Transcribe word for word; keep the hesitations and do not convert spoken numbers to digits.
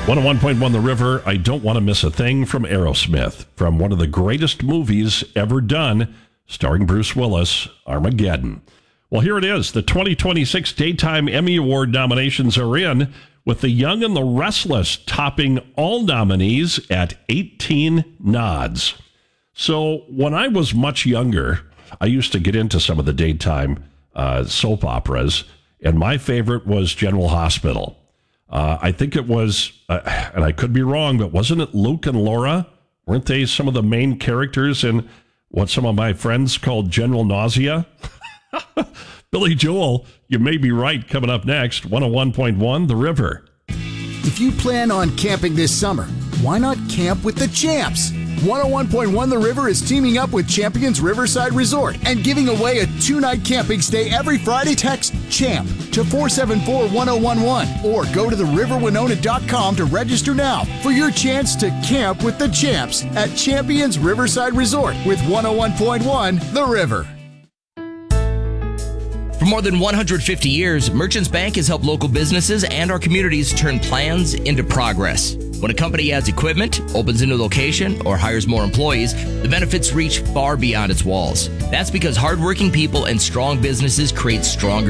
one oh one point one The River, I Don't Want to Miss a Thing from Aerosmith, from one of the greatest movies ever done, starring Bruce Willis, Armageddon. Well, here it is. The twenty twenty-six Daytime Emmy Award nominations are in, with The Young and the Restless topping all nominees at eighteen nods. So when I was much younger, I used to get into some of the daytime uh, soap operas, and my favorite was General Hospital. Uh, I think it was, uh, and I could be wrong, but wasn't it Luke and Laura? Weren't they some of the main characters in what some of my friends called General Nausea? Billy Joel, you may be right. Coming up next, one oh one point one The River. If you plan on camping this summer, why not camp with the Champs? one oh one point one The River is teaming up with Champions Riverside Resort and giving away a two-night camping stay every Friday. Text CHAMP to four seven four one oh one one or go to the river winona dot com to register now for your chance to camp with the Champs at Champions Riverside Resort with one oh one point one The River. For more than one hundred fifty years, Merchants Bank has helped local businesses and our communities turn plans into progress. When a company adds equipment, opens a new location, or hires more employees, the benefits reach far beyond its walls. That's because hardworking people and strong businesses create stronger